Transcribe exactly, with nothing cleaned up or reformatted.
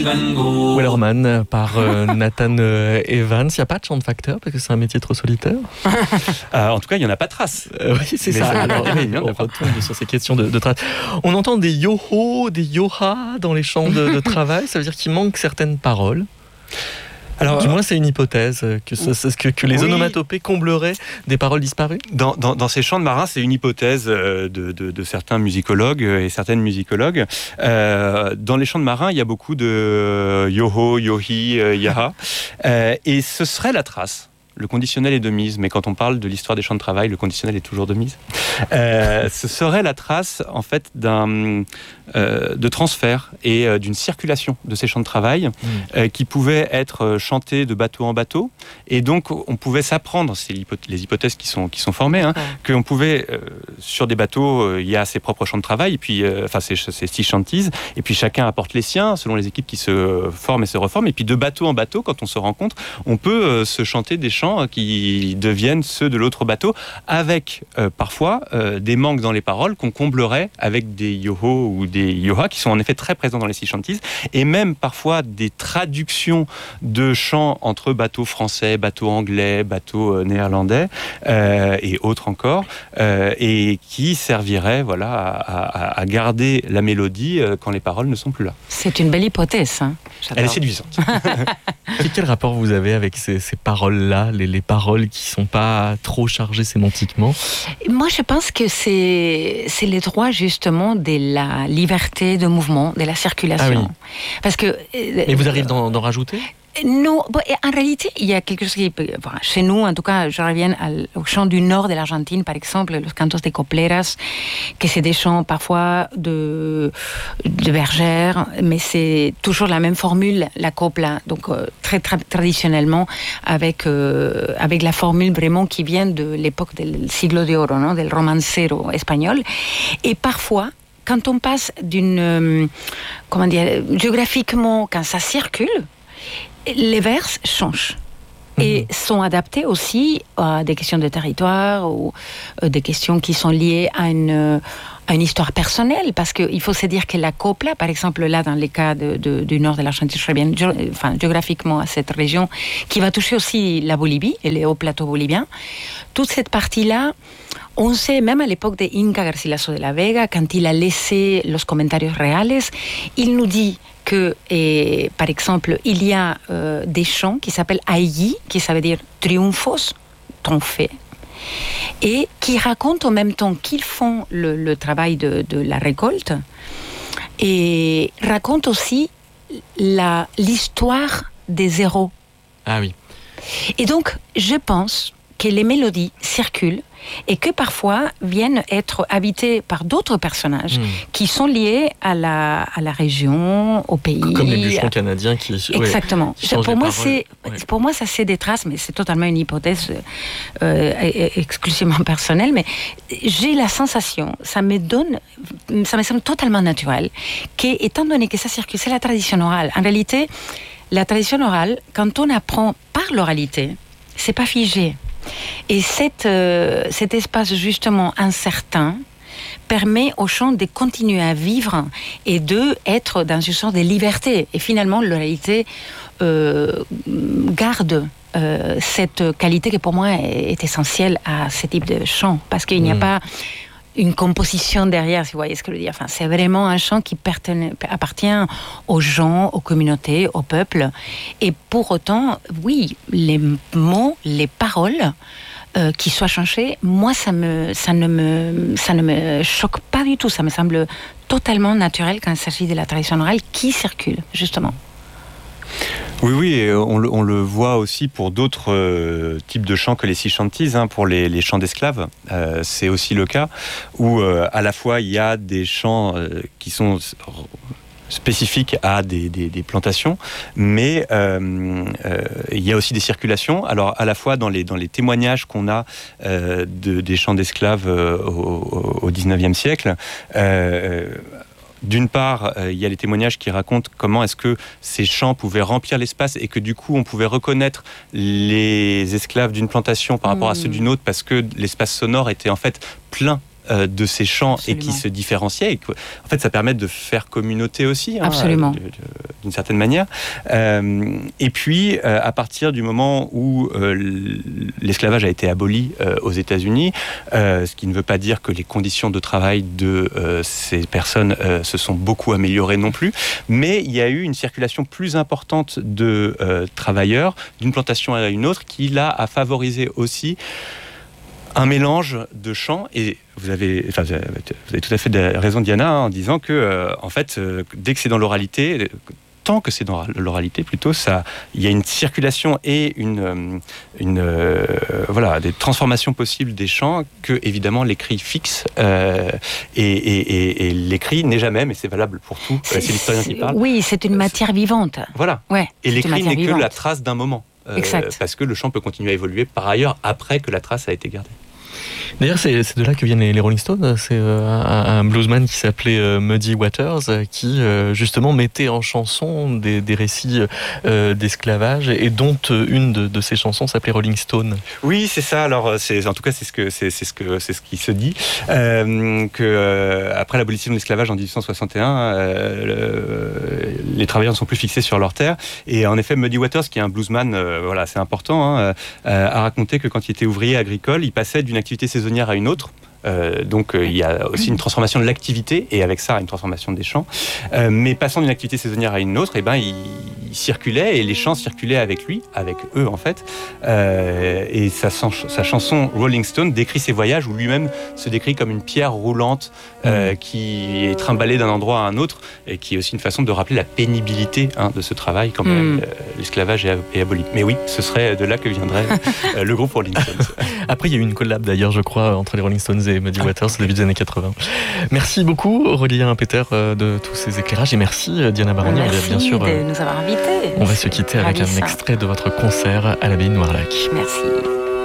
Wellerman par euh, Nathan euh, Evans. Il n'y a pas de chant de facteur parce que c'est un métier trop solitaire. euh, en tout cas, il n'y en a pas de traces. Euh, oui, c'est Mais ça. ça. Alors, oui, on retourne sur ces questions de, de traces. On entend des yo-ho, des yo-ha dans les chants de, de travail. Ça veut dire qu'il manque certaines paroles. Alors, du moins, c'est une hypothèse que, ce, que, que les oui. onomatopées combleraient des paroles disparues. Dans, dans, dans ces chants de marins, c'est une hypothèse de, de, de certains musicologues et certaines musicologues. Euh, dans les chants de marins, il y a beaucoup de yo-ho, yo-hi, yaha. Euh, et ce serait la trace. Le conditionnel est de mise, mais quand on parle de l'histoire des champs de travail, le conditionnel est toujours de mise. Euh, ce serait la trace, en fait, d'un euh, de transfert et euh, d'une circulation de ces champs de travail mmh. euh, qui pouvaient être chantés de bateau en bateau. Et donc, on pouvait s'apprendre, c'est les hypothèses qui sont, qui sont formées, hein, ouais. qu'on pouvait, euh, sur des bateaux, euh, il y a ses propres champs de travail, et puis, euh, enfin, c'est six shanties, et puis chacun apporte les siens, selon les équipes qui se forment et se reforment. Et puis, de bateau en bateau, quand on se rencontre, on peut euh, se chanter des chants qui deviennent ceux de l'autre bateau, avec euh, parfois euh, des manques dans les paroles qu'on comblerait avec des yo-ho ou des yo-ha qui sont en effet très présents dans les sea shanties, et même parfois des traductions de chants entre bateaux français, bateaux anglais, bateaux euh, néerlandais euh, et autres encore, euh, et qui serviraient voilà, à, à, à garder la mélodie euh, quand les paroles ne sont plus là. C'est une belle hypothèse. Hein. Elle est séduisante. Et quel rapport vous avez avec ces, ces paroles-là, les, les paroles qui ne sont pas trop chargées sémantiquement? Moi, je pense que c'est le droit justement de la liberté de mouvement, de la circulation. Ah oui. Parce que, Mais vous arrivez d'en rajouter? Non, en réalité, il y a quelque chose qui, enfin, chez nous, en tout cas, je reviens au chant du nord de l'Argentine, par exemple, los cantos de copleras, que c'est des chants parfois de, de bergères, mais c'est toujours la même formule, la copla, donc euh, très tra traditionnellement, avec, euh, avec la formule vraiment qui vient de l'époque del siglo de oro, non, del romancero espagnol. Et parfois, quand on passe d'une, euh, comment dire, géographiquement, quand ça circule, les vers changent et mmh. sont adaptés aussi à des questions de territoire ou des questions qui sont liées à une, à une histoire personnelle, parce qu'il faut se dire que la copla, par exemple là dans les cas de, de, du nord de l'Argentine, je reviens enfin, géographiquement à cette région, qui va toucher aussi la Bolivie et les hauts plateaux boliviens, toute cette partie-là, on sait, même à l'époque de Inca Garcilaso de la Vega, quand il a laissé los comentarios reales, il nous dit que, et, par exemple, il y a euh, des chants qui s'appellent Ailli, qui ça veut dire triomphos, trophée, et qui racontent en même temps qu'ils font le, le travail de, de la récolte, et racontent aussi l'histoire des héros. Ah oui. Et donc, je pense que les mélodies circulent et que parfois viennent être habitées par d'autres personnages mmh. qui sont liés à la, à la région, au pays. Comme les bûcherons canadiens qui... Exactement. Ouais, qui pour, moi, ouais. pour moi, ça c'est des traces, mais c'est totalement une hypothèse euh, exclusivement personnelle, mais j'ai la sensation, ça me donne, ça me semble totalement naturel, qu'étant donné que ça circule, c'est la tradition orale. En réalité, la tradition orale, quand on apprend par l'oralité, c'est pas figé. Et cette, euh, cet espace justement incertain permet aux chants de continuer à vivre et d'être dans une sorte de liberté. Et finalement, l'oralité euh, garde euh, cette qualité qui pour moi est, est essentielle à ce type de chant, parce qu'il n'y a mmh. pas une composition derrière, si vous voyez ce que je veux dire. Enfin, c'est vraiment un chant qui appartient aux gens, aux communautés, au peuple. Et pour autant, oui, les mots, les paroles euh, qui soient changées, moi, ça, me, ça, ne me, ça ne me choque pas du tout. Ça me semble totalement naturel quand il s'agit de la tradition orale qui circule, justement. Oui, oui, et on, le, on le voit aussi pour d'autres euh, types de chants que les sea shanties, hein, pour les, les chants d'esclaves. Euh, c'est aussi le cas où euh, à la fois il y a des chants euh, qui sont spécifiques à des, des, des plantations, mais euh, euh, il y a aussi des circulations. Alors à la fois dans les, dans les témoignages qu'on a euh, de, des chants d'esclaves euh, au, au dix-neuvième siècle, euh, d'une part, euh, il y a les témoignages qui racontent comment est-ce que ces chants pouvaient remplir l'espace et que du coup on pouvait reconnaître les esclaves d'une plantation par rapport mmh. à ceux d'une autre, parce que l'espace sonore était en fait plein euh, de ces chants Absolument. et qui se différenciaient. Et que, en fait, ça permet de faire communauté aussi, hein, Absolument. de, de, d'une certaine manière. Euh, et puis, euh, à partir du moment où euh, l'esclavage a été aboli euh, aux États-Unis, euh, ce qui ne veut pas dire que les conditions de travail de euh, ces personnes euh, se sont beaucoup améliorées non plus, mais il y a eu une circulation plus importante de euh, travailleurs d'une plantation à une autre qui, là, a favorisé aussi un mélange de chants. Et vous avez, enfin, vous avez tout à fait raison, Diana, hein, en disant que, euh, en fait, euh, dès que c'est dans l'oralité, tant que c'est dans l'oralité, plutôt, ça, il y a une circulation et une, une euh, voilà, des transformations possibles des chants que, évidemment, l'écrit fixe. Euh, et, et, et, et l'écrit n'est jamais, mais c'est valable pour tout. C'est, c'est l'historien qui parle. Oui, c'est une matière vivante. Voilà. Ouais, et l'écrit n'est vivante. que la trace d'un moment. Euh, exact. Parce que le chant peut continuer à évoluer par ailleurs après que la trace a été gardée. D'ailleurs, c'est, c'est de là que viennent les, les Rolling Stones. C'est euh, un, un bluesman qui s'appelait euh, Muddy Waters, euh, qui euh, justement mettait en chanson des, des récits euh, d'esclavage, et dont euh, une de, de ses chansons s'appelait Rolling Stone. Oui, c'est ça. Alors, c'est, en tout cas, c'est ce que c'est, c'est ce que c'est ce qui se dit euh, que euh, après l'abolition de l'esclavage en dix-huit cent soixante et un, euh, le, les travailleurs ne sont plus fixés sur leur terre. Et en effet, Muddy Waters, qui est un bluesman, euh, voilà, c'est important, hein, euh, a raconté que quand il était ouvrier agricole, il passait d'une activité saisonnière à une autre. Euh, donc euh, il y a aussi une transformation de l'activité et avec ça une transformation des champs. Euh, mais passant d'une activité saisonnière à une autre, et ben il, il circulait et les chants circulaient avec lui, avec eux en fait. Euh, et sa, sa chanson Rolling Stone décrit ses voyages où lui-même se décrit comme une pierre roulante euh, qui est trimballée d'un endroit à un autre et qui est aussi une façon de rappeler la pénibilité hein, de ce travail quand même, mm. euh, l'esclavage est, est aboli. Mais oui, ce serait de là que viendrait euh, le groupe Rolling Stones. Après il y a eu une collab d'ailleurs je crois entre les Rolling Stones et Muddy Waters au début des années quatre-vingts. Merci beaucoup Aurélien Peter de tous ces éclairages et merci Diana Baroni. Merci on va bien sûr, de nous avoir invités. On va se quitter avec Ravissant. un extrait de votre concert à l'abbaye de Noirlac. Merci.